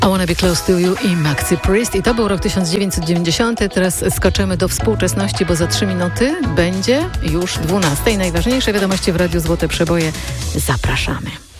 I Wanna Be Close to You i Maxi Priest. I to był rok 1990. Teraz skoczymy do współczesności, bo za 3 minuty będzie już 12. Najważniejsze wiadomości w Radiu Złote Przeboje. Zapraszamy.